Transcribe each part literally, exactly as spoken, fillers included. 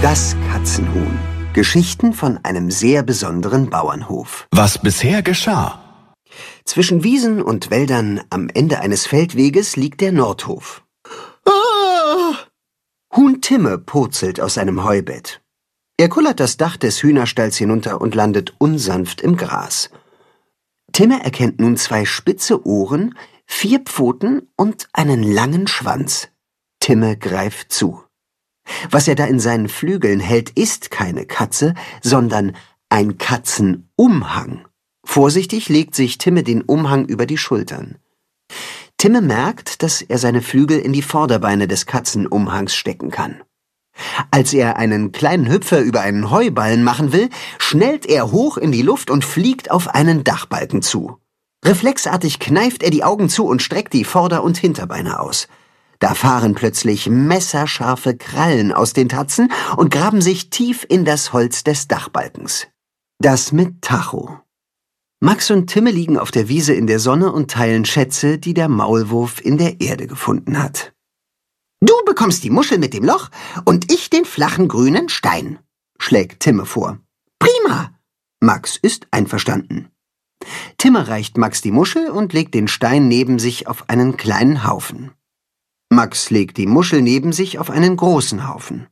Das Katzenhuhn. Geschichten von einem sehr besonderen Bauernhof. Was bisher geschah. Zwischen Wiesen und Wäldern am Ende eines Feldweges liegt der Nordhof. Ah! Huhn Timme purzelt aus seinem Heubett. Er kullert das Dach des Hühnerstalls hinunter und landet unsanft im Gras. Timme erkennt nun zwei spitze Ohren, vier Pfoten und einen langen Schwanz. Timme greift zu. Was er da in seinen Flügeln hält, ist keine Katze, sondern ein Katzenumhang. Vorsichtig legt sich Timme den Umhang über die Schultern. Timme merkt, dass er seine Flügel in die Vorderbeine des Katzenumhangs stecken kann. Als er einen kleinen Hüpfer über einen Heuballen machen will, schnellt er hoch in die Luft und fliegt auf einen Dachbalken zu. Reflexartig kneift er die Augen zu und streckt die Vorder- und Hinterbeine aus. Da fahren plötzlich messerscharfe Krallen aus den Tatzen und graben sich tief in das Holz des Dachbalkens. Das mit Tacho. Max und Timme liegen auf der Wiese in der Sonne und teilen Schätze, die der Maulwurf in der Erde gefunden hat. Du bekommst die Muschel mit dem Loch und ich den flachen grünen Stein, schlägt Timme vor. Prima! Max ist einverstanden. Timme reicht Max die Muschel und legt den Stein neben sich auf einen kleinen Haufen. Max legt die Muschel neben sich auf einen großen Haufen.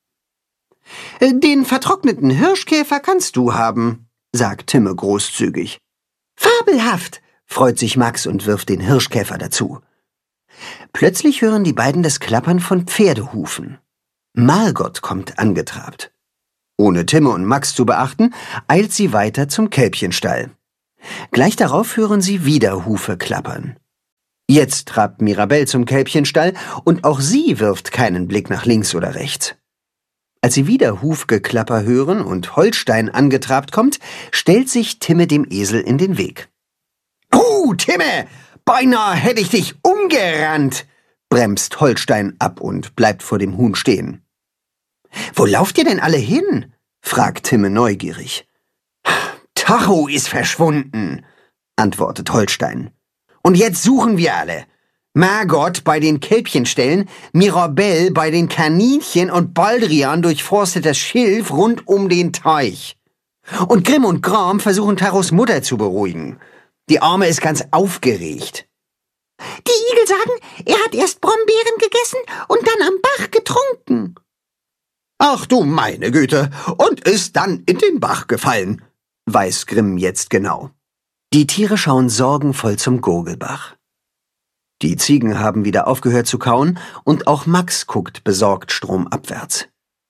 Den vertrockneten Hirschkäfer kannst du haben, sagt Timme großzügig. Fabelhaft, freut sich Max und wirft den Hirschkäfer dazu. Plötzlich hören die beiden das Klappern von Pferdehufen. Margot kommt angetrabt. Ohne Timme und Max zu beachten, eilt sie weiter zum Kälbchenstall. Gleich darauf hören sie wieder Hufe klappern. Jetzt trabt Mirabell zum Kälbchenstall und auch sie wirft keinen Blick nach links oder rechts. Als sie wieder Hufgeklapper hören und Holstein angetrabt kommt, stellt sich Timme dem Esel in den Weg. »Uh, Timme, beinahe hätte ich dich umgerannt«, bremst Holstein ab und bleibt vor dem Huhn stehen. »Wo lauft ihr denn alle hin?« fragt Timme neugierig. »Tacho ist verschwunden«, antwortet Holstein. »Und jetzt suchen wir alle. Margot bei den Kälbchenställen, Mirabell bei den Kaninchen und Baldrian durchforstet das Schilf rund um den Teich. Und Grimm und Gram versuchen Tachos Mutter zu beruhigen. Die Arme ist ganz aufgeregt.« »Die Igel sagen, er hat erst Brombeeren gegessen und dann am Bach getrunken.« »Ach du meine Güte, und ist dann in den Bach gefallen«, weiß Grimm jetzt genau. Die Tiere schauen sorgenvoll zum Gurgelbach. Die Ziegen haben wieder aufgehört zu kauen und auch Max guckt besorgt stromabwärts.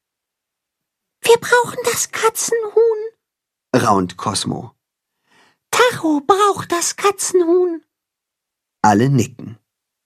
»Wir brauchen das Katzenhuhn«, raunt Cosmo. »Tacho braucht das Katzenhuhn.« Alle nicken.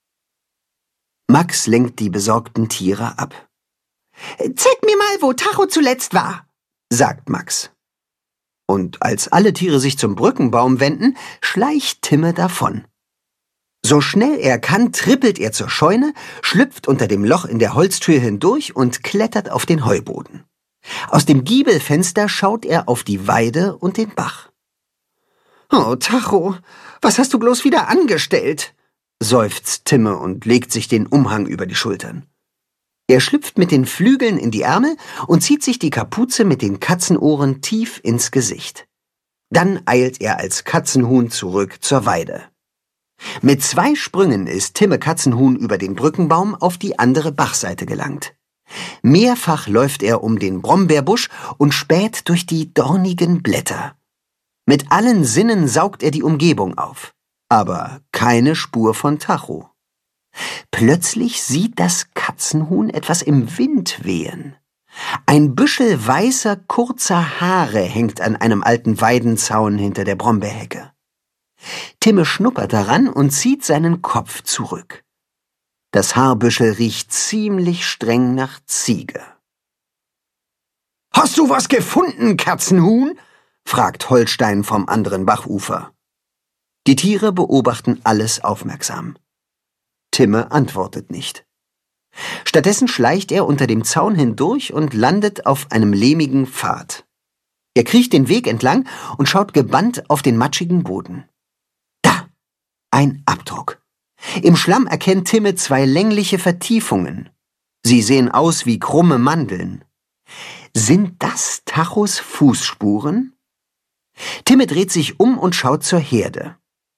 Max lenkt die besorgten Tiere ab. »Zeig mir mal, wo Tacho zuletzt war«, sagt Max. Und als alle Tiere sich zum Brückenbaum wenden, schleicht Timme davon. So schnell er kann, trippelt er zur Scheune, schlüpft unter dem Loch in der Holztür hindurch und klettert auf den Heuboden. Aus dem Giebelfenster schaut er auf die Weide und den Bach. »Oh, Tacho, was hast du bloß wieder angestellt?« seufzt Timme und legt sich den Umhang über die Schultern. Er schlüpft mit den Flügeln in die Ärmel und zieht sich die Kapuze mit den Katzenohren tief ins Gesicht. Dann eilt er als Katzenhuhn zurück zur Weide. Mit zwei Sprüngen ist Timme Katzenhuhn über den Brückenbaum auf die andere Bachseite gelangt. Mehrfach läuft er um den Brombeerbusch und späht durch die dornigen Blätter. Mit allen Sinnen saugt er die Umgebung auf, aber keine Spur von Tacho. Plötzlich sieht das Katzenhuhn etwas im Wind wehen. Ein Büschel weißer, kurzer Haare hängt an einem alten Weidenzaun hinter der Brombeerhecke. Timme schnuppert daran und zieht seinen Kopf zurück. Das Haarbüschel riecht ziemlich streng nach Ziege. »Hast du was gefunden, Katzenhuhn?« fragt Holstein vom anderen Bachufer. Die Tiere beobachten alles aufmerksam. Timme antwortet nicht. Stattdessen schleicht er unter dem Zaun hindurch und landet auf einem lehmigen Pfad. Er kriecht den Weg entlang und schaut gebannt auf den matschigen Boden. Da! Ein Abdruck. Im Schlamm erkennt Timme zwei längliche Vertiefungen. Sie sehen aus wie krumme Mandeln. Sind das Tachos Fußspuren? Timme dreht sich um und schaut zur Herde.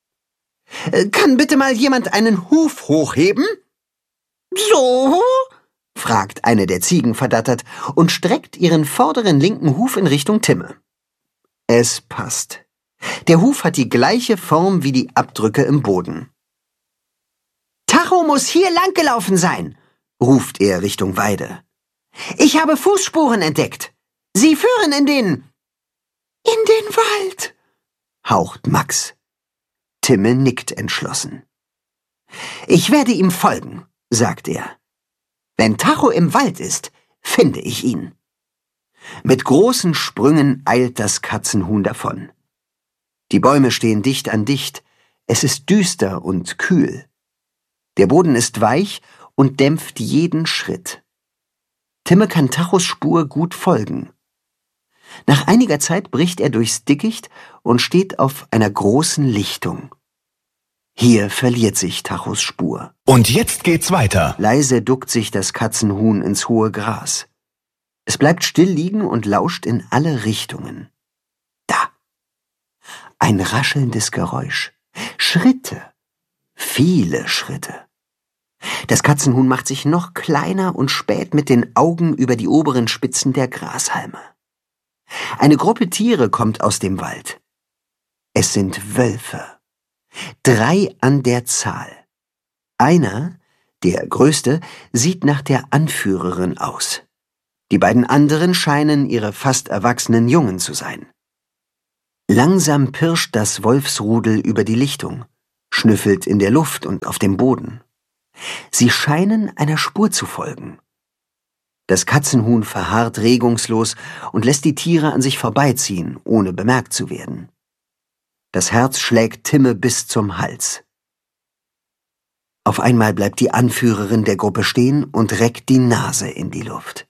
»Kann bitte mal jemand einen Huf hochheben?« So? fragt eine der Ziegen verdattert und streckt ihren vorderen linken Huf in Richtung Timme. Es passt. Der Huf hat die gleiche Form wie die Abdrücke im Boden. »Tacho muss hier langgelaufen sein«, ruft er Richtung Weide. »Ich habe Fußspuren entdeckt. Sie führen in den... in den Wald«, haucht Max. Timme nickt entschlossen. »Ich werde ihm folgen«, sagt er. »Wenn Tacho im Wald ist, finde ich ihn.« Mit großen Sprüngen eilt das Katzenhuhn davon. Die Bäume stehen dicht an dicht, es ist düster und kühl. Der Boden ist weich und dämpft jeden Schritt. Timme kann Tachos Spur gut folgen. Nach einiger Zeit bricht er durchs Dickicht und steht auf einer großen Lichtung. Hier verliert sich Tachos Spur. Und jetzt geht's weiter. Leise duckt sich das Katzenhuhn ins hohe Gras. Es bleibt still liegen und lauscht in alle Richtungen. Da! Ein raschelndes Geräusch. Schritte. Viele Schritte. Das Katzenhuhn macht sich noch kleiner und späht mit den Augen über die oberen Spitzen der Grashalme. Eine Gruppe Tiere kommt aus dem Wald. Es sind Wölfe. Drei an der Zahl. Einer, der größte, sieht nach der Anführerin aus. Die beiden anderen scheinen ihre fast erwachsenen Jungen zu sein. Langsam pirscht das Wolfsrudel über die Lichtung, schnüffelt in der Luft und auf dem Boden. Sie scheinen einer Spur zu folgen. Das Katzenhuhn verharrt regungslos und lässt die Tiere an sich vorbeiziehen, ohne bemerkt zu werden. Das Herz schlägt Timme bis zum Hals. Auf einmal bleibt die Anführerin der Gruppe stehen und reckt die Nase in die Luft.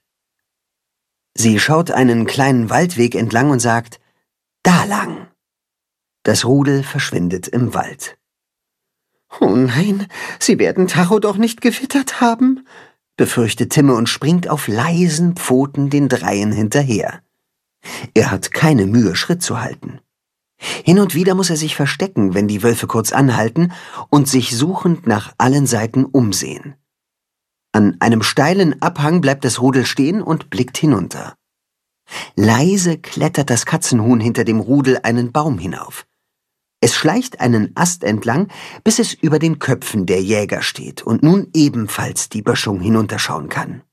Sie schaut einen kleinen Waldweg entlang und sagt, »Da lang!« Das Rudel verschwindet im Wald. »Oh nein, sie werden Tacho doch nicht gewittert haben«, befürchtet Timme und springt auf leisen Pfoten den Dreien hinterher. Er hat keine Mühe, Schritt zu halten. Hin und wieder muss er sich verstecken, wenn die Wölfe kurz anhalten und sich suchend nach allen Seiten umsehen. An einem steilen Abhang bleibt das Rudel stehen und blickt hinunter. Leise klettert das Katzenhuhn hinter dem Rudel einen Baum hinauf. Es schleicht einen Ast entlang, bis es über den Köpfen der Jäger steht und nun ebenfalls die Böschung hinunterschauen kann.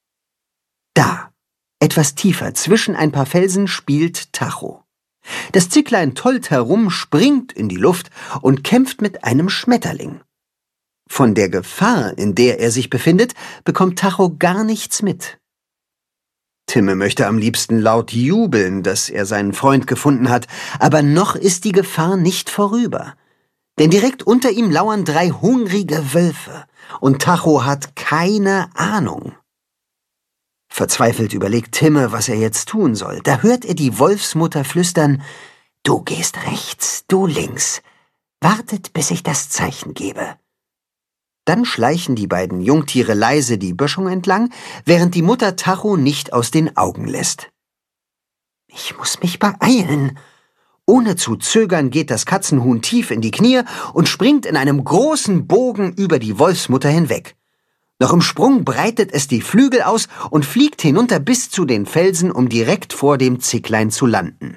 Da, etwas tiefer, zwischen ein paar Felsen, spielt Tacho. Das Zicklein tollt herum, springt in die Luft und kämpft mit einem Schmetterling. Von der Gefahr, in der er sich befindet, bekommt Tacho gar nichts mit. Timme möchte am liebsten laut jubeln, dass er seinen Freund gefunden hat, aber noch ist die Gefahr nicht vorüber. Denn direkt unter ihm lauern drei hungrige Wölfe, und Tacho hat keine Ahnung. Verzweifelt überlegt Timme, was er jetzt tun soll. Da hört er die Wolfsmutter flüstern, »Du gehst rechts, du links. Wartet, bis ich das Zeichen gebe.« Dann schleichen die beiden Jungtiere leise die Böschung entlang, während die Mutter Tacho nicht aus den Augen lässt. »Ich muss mich beeilen.« Ohne zu zögern geht das Katzenhuhn tief in die Knie und springt in einem großen Bogen über die Wolfsmutter hinweg. Noch im Sprung breitet es die Flügel aus und fliegt hinunter bis zu den Felsen, um direkt vor dem Zicklein zu landen.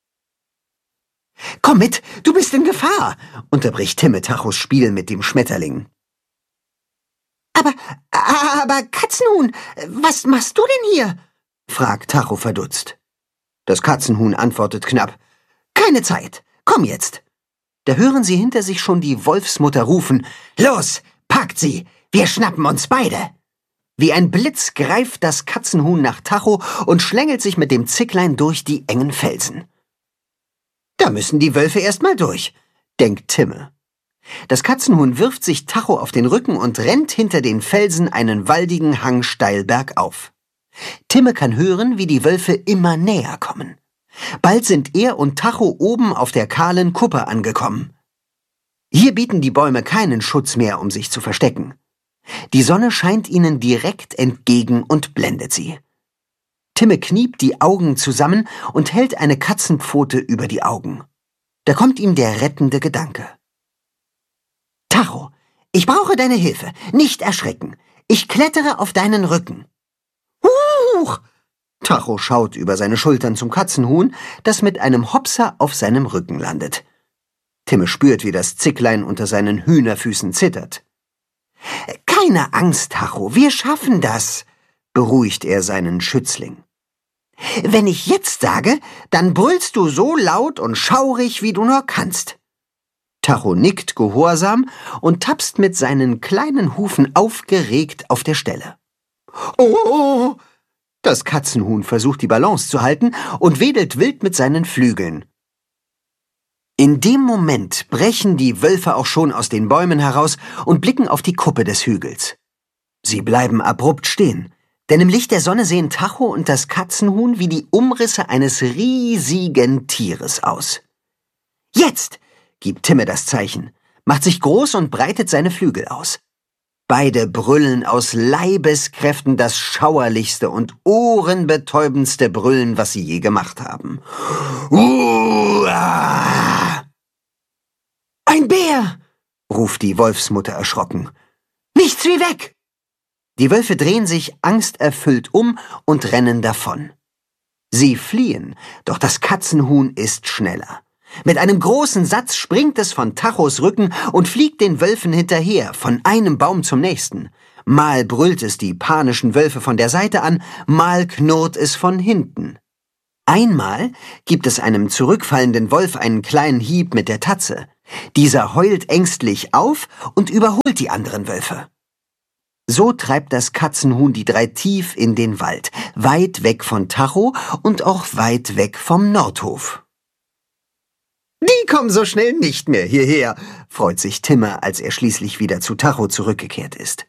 »Komm mit, du bist in Gefahr«, unterbricht Timme Tachos Spiel mit dem Schmetterling. Aber, aber Katzenhuhn, was machst du denn hier?« fragt Tacho verdutzt. Das Katzenhuhn antwortet knapp, »Keine Zeit, komm jetzt.« Da hören sie hinter sich schon die Wolfsmutter rufen, »Los, packt sie, wir schnappen uns beide!« Wie ein Blitz greift das Katzenhuhn nach Tacho und schlängelt sich mit dem Zicklein durch die engen Felsen. Da müssen die Wölfe erst mal durch, denkt Timme. Das Katzenhuhn wirft sich Tacho auf den Rücken und rennt hinter den Felsen einen waldigen Hang steil bergauf. Timme kann hören, wie die Wölfe immer näher kommen. Bald sind er und Tacho oben auf der kahlen Kuppe angekommen. Hier bieten die Bäume keinen Schutz mehr, um sich zu verstecken. Die Sonne scheint ihnen direkt entgegen und blendet sie. Timme kniept die Augen zusammen und hält eine Katzenpfote über die Augen. Da kommt ihm der rettende Gedanke. Tacho, ich brauche deine Hilfe. Nicht erschrecken. Ich klettere auf deinen Rücken. Huch! Tacho schaut über seine Schultern zum Katzenhuhn, das mit einem Hopser auf seinem Rücken landet. Timme spürt, wie das Zicklein unter seinen Hühnerfüßen zittert. Keine Angst, Tacho, wir schaffen das, beruhigt er seinen Schützling. Wenn ich jetzt sage, dann brüllst du so laut und schaurig, wie du nur kannst. Tacho nickt gehorsam und tapst mit seinen kleinen Hufen aufgeregt auf der Stelle. Oh! Das Katzenhuhn versucht die Balance zu halten und wedelt wild mit seinen Flügeln. In dem Moment brechen die Wölfe auch schon aus den Bäumen heraus und blicken auf die Kuppe des Hügels. Sie bleiben abrupt stehen, denn im Licht der Sonne sehen Tacho und das Katzenhuhn wie die Umrisse eines riesigen Tieres aus. Jetzt! Gibt Timme das Zeichen, macht sich groß und breitet seine Flügel aus. Beide brüllen aus Leibeskräften das schauerlichste und ohrenbetäubendste Brüllen, was sie je gemacht haben. Uah! Ein Bär! Ruft die Wolfsmutter erschrocken. Nichts wie weg! Die Wölfe drehen sich angsterfüllt um und rennen davon. Sie fliehen, doch das Katzenhuhn ist schneller. Mit einem großen Satz springt es von Tachos Rücken und fliegt den Wölfen hinterher, von einem Baum zum nächsten. Mal brüllt es die panischen Wölfe von der Seite an, mal knurrt es von hinten. Einmal gibt es einem zurückfallenden Wolf einen kleinen Hieb mit der Tatze. Dieser heult ängstlich auf und überholt die anderen Wölfe. So treibt das Katzenhuhn die drei tief in den Wald, weit weg von Tacho und auch weit weg vom Nordhof. Die kommen so schnell nicht mehr hierher, freut sich Timme, als er schließlich wieder zu Tacho zurückgekehrt ist.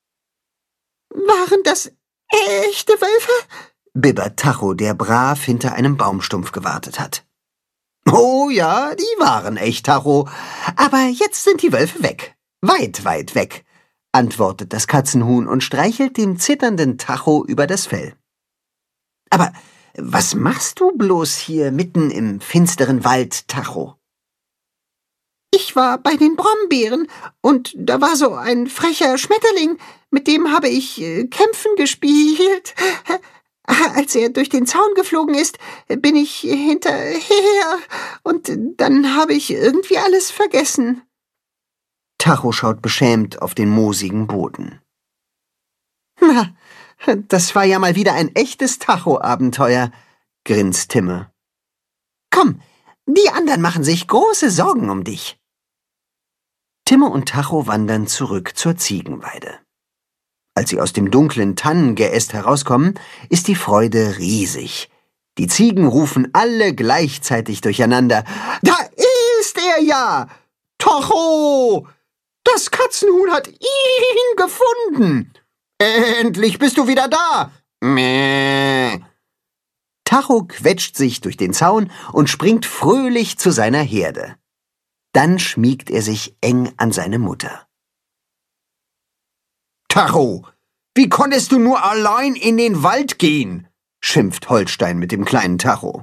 Waren das echte Wölfe? Bibbert Tacho, der brav hinter einem Baumstumpf gewartet hat. Oh ja, die waren echt, Tacho. Aber jetzt sind die Wölfe weg. Weit, weit weg, antwortet das Katzenhuhn und streichelt dem zitternden Tacho über das Fell. Aber was machst du bloß hier mitten im finsteren Wald, Tacho? Ich war bei den Brombeeren und da war so ein frecher Schmetterling, mit dem habe ich äh, Kämpfen gespielt. Als er durch den Zaun geflogen ist, bin ich hinterher und dann habe ich irgendwie alles vergessen. Tacho schaut beschämt auf den moosigen Boden. Na, das war ja mal wieder ein echtes Tacho-Abenteuer, grinst Timme. Komm, die anderen machen sich große Sorgen um dich. Timme und Tacho wandern zurück zur Ziegenweide. Als sie aus dem dunklen Tannengeäst herauskommen, ist die Freude riesig. Die Ziegen rufen alle gleichzeitig durcheinander. Da ist er ja! Tacho! Das Katzenhuhn hat ihn gefunden! Endlich bist du wieder da! Mäh. Tacho quetscht sich durch den Zaun und springt fröhlich zu seiner Herde. Dann schmiegt er sich eng an seine Mutter. Tacho, wie konntest du nur allein in den Wald gehen? Schimpft Holstein mit dem kleinen Tacho.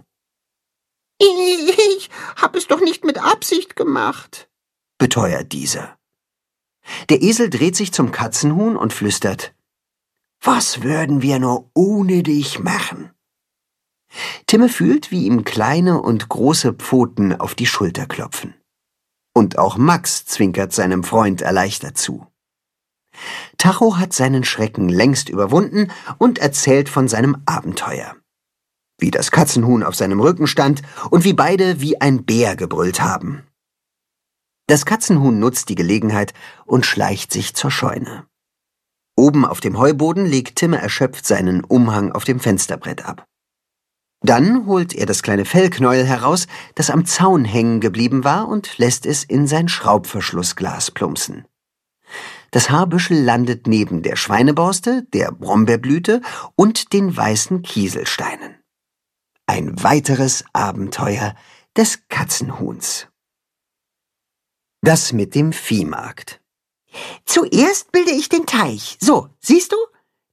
Ich hab es doch nicht mit Absicht gemacht, beteuert dieser. Der Esel dreht sich zum Katzenhuhn und flüstert: Was würden wir nur ohne dich machen? Timme fühlt, wie ihm kleine und große Pfoten auf die Schulter klopfen. Und auch Max zwinkert seinem Freund erleichtert zu. Tacho hat seinen Schrecken längst überwunden und erzählt von seinem Abenteuer. Wie das Katzenhuhn auf seinem Rücken stand und wie beide wie ein Bär gebrüllt haben. Das Katzenhuhn nutzt die Gelegenheit und schleicht sich zur Scheune. Oben auf dem Heuboden legt Timme erschöpft seinen Umhang auf dem Fensterbrett ab. Dann holt er das kleine Fellknäuel heraus, das am Zaun hängen geblieben war, und lässt es in sein Schraubverschlussglas plumpsen. Das Haarbüschel landet neben der Schweineborste, der Brombeerblüte und den weißen Kieselsteinen. Ein weiteres Abenteuer des Katzenhuhns. Das mit dem Viehmarkt. Zuerst bilde ich den Teich. So, siehst du?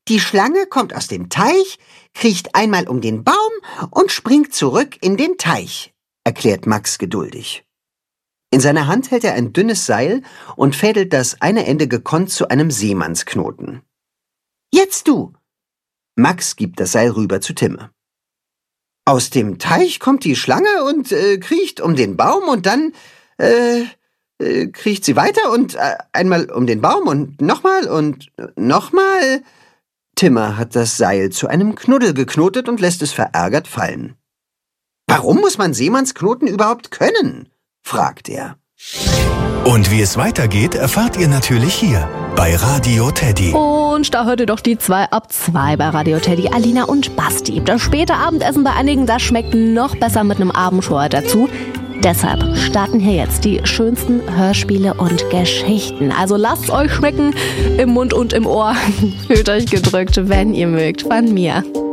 Die Schlange kommt aus dem Teich, kriecht einmal um den Baum und springt zurück in den Teich, erklärt Max geduldig. In seiner Hand hält er ein dünnes Seil und fädelt das eine Ende gekonnt zu einem Seemannsknoten. Jetzt du! Max gibt das Seil rüber zu Timme. Aus dem Teich kommt die Schlange und äh, kriecht um den Baum und dann äh, äh, kriecht sie weiter und äh, einmal um den Baum und nochmal und äh, nochmal. Timmer hat das Seil zu einem Knuddel geknotet und lässt es verärgert fallen. Warum muss man Seemannsknoten überhaupt können? Fragt er. Und wie es weitergeht, erfahrt ihr natürlich hier bei Radio Teddy. Und da hört ihr doch die zwei ab zwei bei Radio Teddy, Alina und Basti. Das späte Abendessen bei einigen, das schmeckt noch besser mit einem Abendschor dazu. Deshalb starten hier jetzt die schönsten Hörspiele und Geschichten. Also lasst euch schmecken im Mund und im Ohr. Fühlt euch gedrückt, wenn ihr mögt, von mir.